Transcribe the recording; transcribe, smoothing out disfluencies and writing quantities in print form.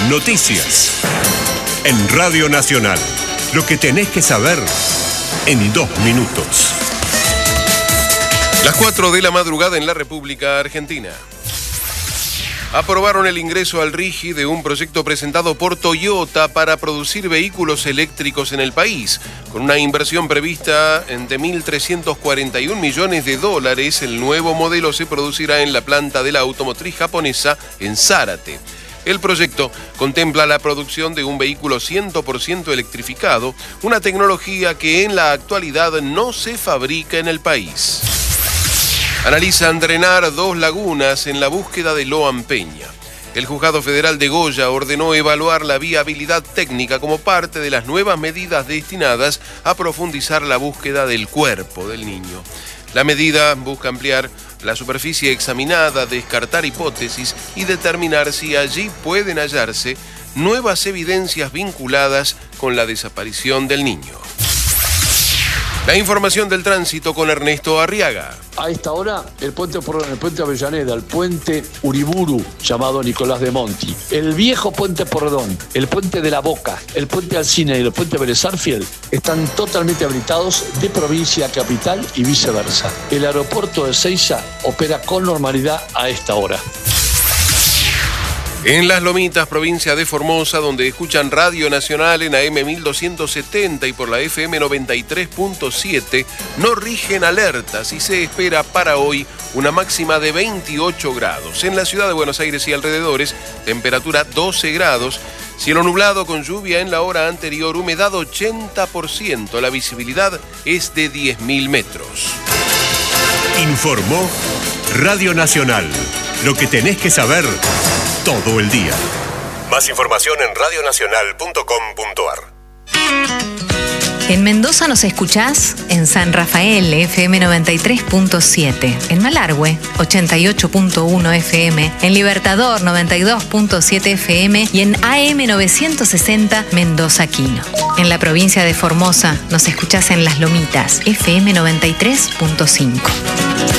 Noticias. En Radio Nacional. Lo que tenés que saber en 2 minutos. Las 4 de la madrugada en la República Argentina. Aprobaron el ingreso al RIGI de un proyecto presentado por Toyota para producir vehículos eléctricos en el país. Con una inversión prevista de $1.341 millones, el nuevo modelo se producirá en la planta de la automotriz japonesa en Zárate. El proyecto contempla la producción de un vehículo 100% electrificado, una tecnología que en la actualidad no se fabrica en el país. Analizan drenar 2 lagunas en la búsqueda de Loan Peña. El Juzgado Federal de Goya ordenó evaluar la viabilidad técnica como parte de las nuevas medidas destinadas a profundizar la búsqueda del cuerpo del niño. La medida busca ampliar la superficie examinada, descartar hipótesis y determinar si allí pueden hallarse nuevas evidencias vinculadas con la desaparición del niño. La información del tránsito con Ernesto Arriaga. A esta hora, el puente Porredón, el puente Avellaneda, el puente Uriburu, llamado Nicolás de Monti, el viejo puente Porredón, el puente de la Boca, el puente Alsina y el puente Vélez Sarsfield están totalmente habilitados de provincia a capital y viceversa. El aeropuerto de Ezeiza opera con normalidad a esta hora. En Las Lomitas, provincia de Formosa, donde escuchan Radio Nacional en AM 1270 y por la FM 93.7, no rigen alertas y se espera para hoy una máxima de 28 grados. En la ciudad de Buenos Aires y alrededores, temperatura 12 grados, cielo nublado con lluvia en la hora anterior, humedad 80%, la visibilidad es de 10.000 metros. Informó Radio Nacional. Lo que tenés que saber todo el día. Más información en radionacional.com.ar. En Mendoza nos escuchás en San Rafael, FM 93.7, en Malargüe, 88.1 FM, en Libertador, 92.7 FM y en AM 960 Mendoza Quino. En la provincia de Formosa nos escuchás en Las Lomitas, FM 93.5.